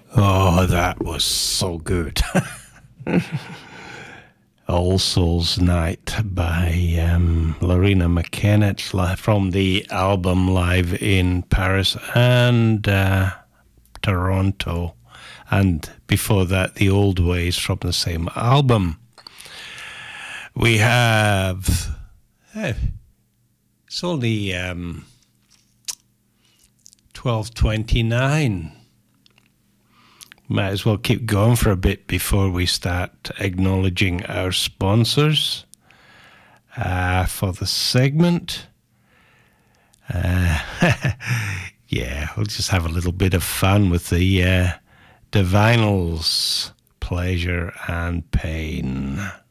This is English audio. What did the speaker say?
Oh, that was so good. All Souls Night by Lorena McKenna from the album Live in Paris and Toronto. And before that, The Old Ways from the same album. We have... it's only 12:29. Might as well keep going for a bit before we start acknowledging our sponsors for the segment. Yeah, we'll just have a little bit of fun with the Divinyls, Pleasure and Pain.